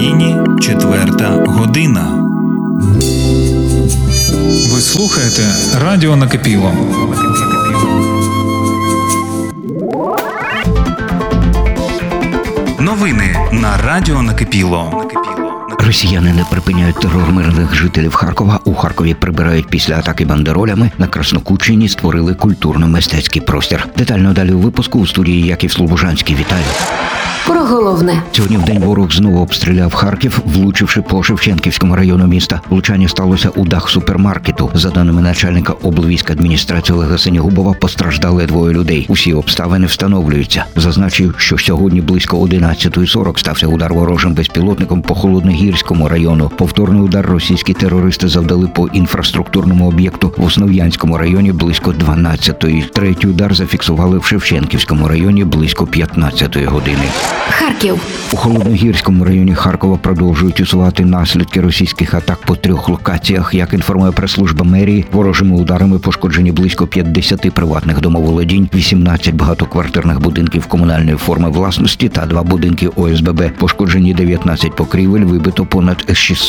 Україні 4 година. Ви слухаєте Радіо Накипіло. Новини на Радіо Накипіло. Росіяни не припиняють терор мирних жителів Харкова. У Харкові прибирають після атаки бандеролями. На Краснокутщині створили культурно-мистецький простір. Детально далі у випуску у студії Яків Слобожанський. Вітаю. Про головне. Сьогодні вдень ворог знову обстріляв Харків, влучивши по Шевченківському району міста. Влучання сталося у дах супермаркету. За даними начальника облвійськадміністрації Олега Синігубова, постраждали 2 людей. Усі обставини встановлюються. Зазначив, що сьогодні близько 11:40 стався удар ворожим безпілотником по Холодногірському району. Повторний удар російські терористи завдали по інфраструктурному об'єкту в Основ'янському районі близько 12:00. Третій удар зафіксували в Шевченківському районі близько 15:00 години. Харків. У Холодногірському районі Харкова продовжують усувати наслідки російських атак по 3 локаціях. Як інформує прес-служба мерії, ворожими ударами пошкоджені близько 50 приватних домоволодінь, 18 багатоквартирних будинків комунальної форми власності та 2 будинки ОСББ. Пошкоджені 19 покрівель, вибито понад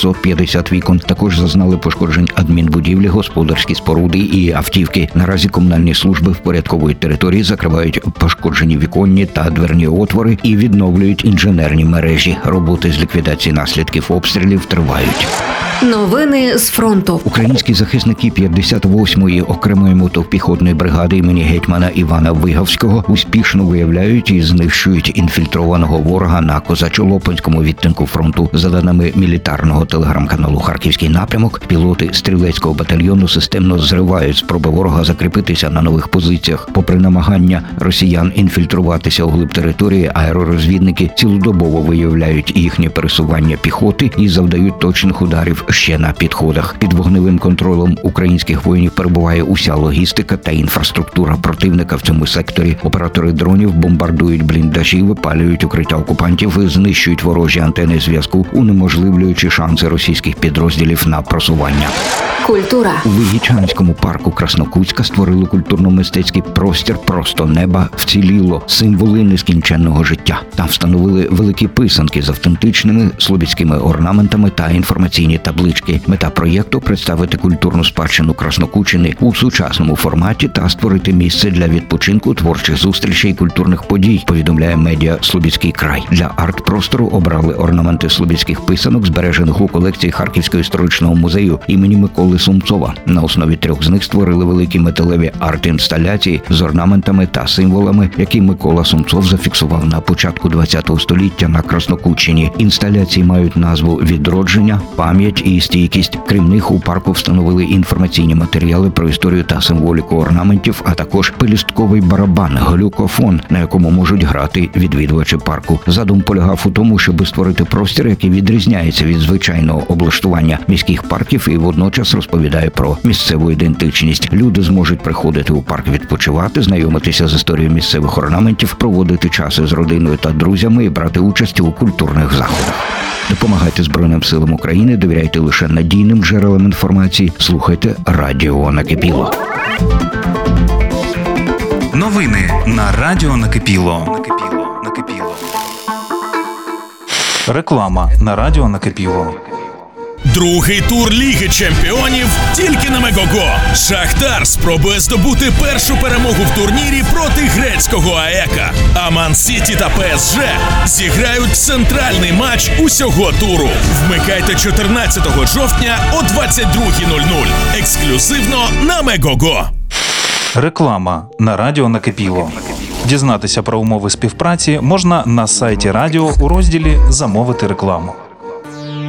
650 вікон. Також зазнали пошкоджень адмінбудівлі, господарські споруди і автівки. Наразі комунальні служби впорядковують території, закривають пошкоджені віконні та дверні отвори і відновлюють інженерні мережі. Роботи з ліквідації наслідків обстрілів тривають. Новини з фронту. Українські захисники 58-ї окремої мотопіхотної бригади імені гетьмана Івана Вигавського успішно виявляють і знищують інфільтрованого ворога на Козачо-Лопанському відтинку фронту. За даними мілітарного телеграм-каналу «Харківський напрямок», пілоти стрілецького батальйону системно зривають спроби ворога закріпитися на нових позиціях. Попри намагання росіян інфільтруватися у глиб території, аеророзвідники цілодобово виявляють їхнє пересування піхоти і завдають точних ударів ще на підходах. Під вогневим контролем українських воїнів перебуває уся логістика та інфраструктура противника в цьому секторі. Оператори дронів бомбардують бліндажі, випалюють укриття окупантів і знищують ворожі антени зв'язку, унеможливлюючи шанси російських підрозділів на просування. Культура. У Вигічанському парку Краснокутська створили культурно-мистецький простір «Просто неба вціліло» – символи нескінченного життя. Там встановили великі писанки з автентичними слобідськими орнаментами та інформаційні таблички. Мета проєкту – представити культурну спадщину Краснокутщини у сучасному форматі та створити місце для відпочинку, творчих зустрічей і культурних подій, повідомляє медіа «Слобідський край». Для арт-простору обрали орнаменти слобідських писанок, збережених у колекції Харківського історичного музею імені Миколи Сумцова. На основі 3 з них створили великі металеві арт-інсталяції з орнаментами та символами, які Микола Сумцов зафіксував на початку ХХ століття на Краснокутщині. Інсталяції мають назву «Відродження», «Пам'ять» і «Стійкість». Крім них, у парку встановили інформаційні матеріали про історію та символіку орнаментів, а також пелюстковий барабан, глюкофон, на якому можуть грати відвідувачі парку. Задум полягав у тому, щоб створити простір, який відрізняється від звичайного облаштування міських парків і водночас розповідає про місцеву ідентичність. Люди зможуть приходити у парк відпочивати, знайомитися з історією місцевих орнаментів, проводити час із родиною та друзями і брати участь у культурних заходах. Допомагайте Збройним силам України, довіряйте лише надійним джерелам інформації, слухайте Радіо Накипіло. Новини на Радіо Накипіло. Реклама на Радіо Накипіло. Другий тур Ліги Чемпіонів тільки на Мегого. Шахтар спробує здобути першу перемогу в турнірі проти грецького АЕКа. А Ман-Сіті та ПСЖ зіграють центральний матч усього туру. Вмикайте 14 жовтня о 22:00. Ексклюзивно на Мегого. Реклама на Радіо Накипіло. Дізнатися про умови співпраці можна на сайті радіо у розділі «Замовити рекламу».